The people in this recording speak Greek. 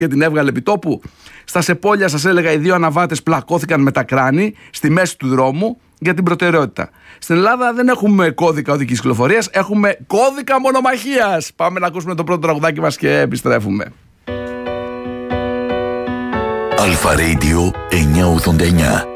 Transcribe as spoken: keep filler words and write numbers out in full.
και την έβγαλε επί τόπου. Στα Σεπόλια, σας έλεγα, οι δύο αναβάτες πλακώθηκαν με τα κράνη στη μέση του δρόμου για την προτεραιότητα. Στην Ελλάδα δεν έχουμε κώδικα οδικής κυκλοφορίας, έχουμε κώδικα μονομαχίας. Πάμε να ακούσουμε το πρώτο τραγουδάκι μας και επιστρέφουμε. Αλφα Radio εννιακόσια ογδόντα εννιά.